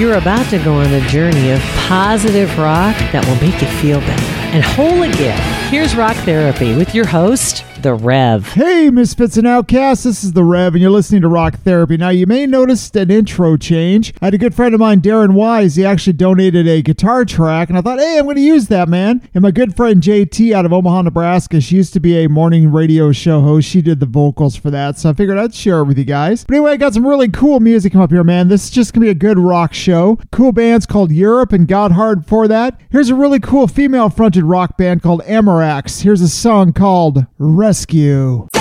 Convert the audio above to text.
You're about to go on a journey of positive rock that will make you feel better and whole again. Here's Rock Therapy with your host, The Rev. Hey, Misfits and Outcasts, this is The Rev, and you're listening to Rock Therapy. Now, you may notice an intro change. I had a good friend of mine, Darren Wise. He actually donated a guitar track, and I thought, hey, I'm going to use that, man. And my good friend, JT, out of Omaha, Nebraska, she used to be a morning radio show host. She did the vocals for that, so I figured I'd share it with you guys. But anyway, I got some really cool music come up here, man. This is just going to be a good rock show. Cool bands called Europe and God Hard for that. Here's a really cool female-fronted rock band called Amarax. Here's a song called Rescue.